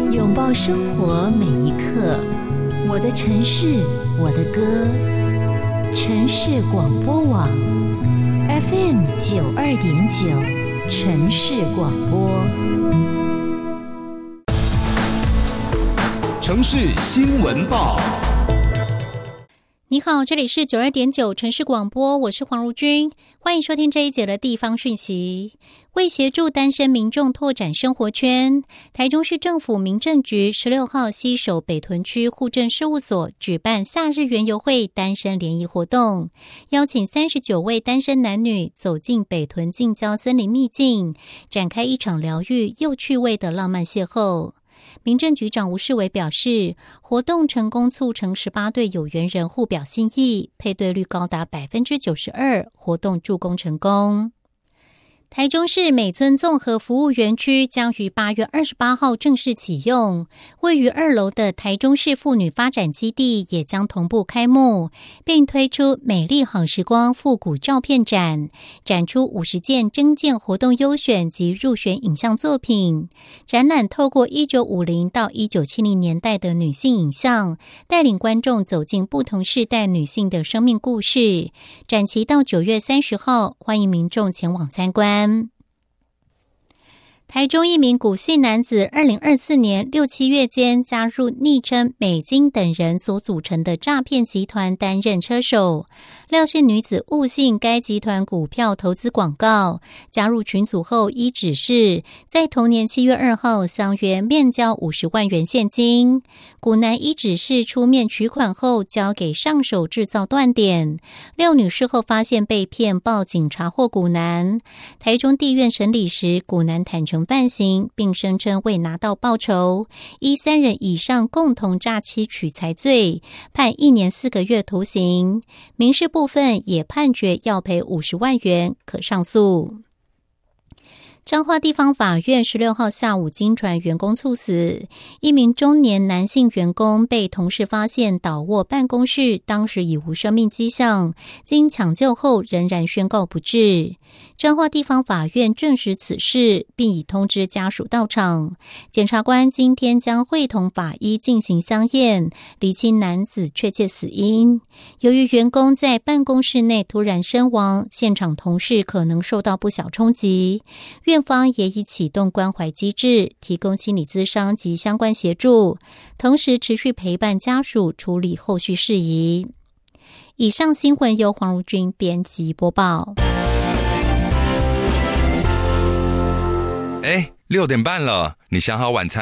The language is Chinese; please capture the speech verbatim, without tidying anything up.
拥抱生活每一刻。我的城市，我的歌。城市广播网 F M 九二点九，城市广播。 城市新闻报。 你好，这里是九二点九城市广播，我是黄如君，欢迎收听这一节的地方讯息。为协助单身民众拓展生活圈，台中市政府民政局十六号携手北屯区户政事务所举办夏日园游会单身联谊活动，邀请三十九位单身男女走进北屯近郊森林秘境，展开一场疗愈又趣味的浪漫邂逅。民政局长吴世伟表示，活动成功促成十八对有缘人互表心意，配对率高达 百分之九十二， 活动助攻成功。台中市美村综合服务园区将于八月二十八号正式启用，位于二楼的台中市妇女发展基地也将同步开幕，并推出美丽好时光复古照片展，展出五十件征件活动优选及入选影像作品。展览透过一九五零到一九七零年代的女性影像，带领观众走进不同世代女性的生命故事。展期到九月三十号，欢迎民众前往参观。台中一名古姓男子二零二四年六七月间加入昵称美金等人所组成的诈骗集团担任车手，廖姓女子误信该集团股票投资广告，加入群组后依指示在同年七月二号相约面交五十万元现金，古男依指示出面取款后交给上手制造断点，廖女事后发现被骗，报警查获古男。台中地院审理时，古男坦诚犯行，并声称未拿到报酬，依三人以上共同诈欺取财罪，判一年四个月徒刑。民事部分也判决要赔五十万元，可上诉。彰化地方法院十六号下午经传员工猝死，一名中年男性员工被同事发现倒卧办公室，当时已无生命迹象，经抢救后仍然宣告不治。彰化地方法院证实此事，并已通知家属到场。检察官今天将会同法医进行相验，厘清男子确切死因。由于员工在办公室内突然身亡，现场同事可能受到不小冲击，院方也已启动关怀机制，提供心理咨商及相关协助，同时持续陪伴家属处理后续事宜。以上新闻由黄如君编辑播报。 哎，六点半了，你想好晚餐